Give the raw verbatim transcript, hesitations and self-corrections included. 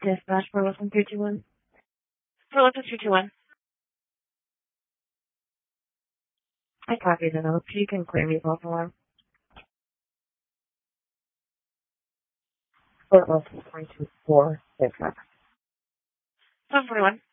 Dispatch for Wilson three two one. For Wilson three two one. I copy the notes. You can clear me false alarm. Fort Wilson three two four. Six. seven forty-one.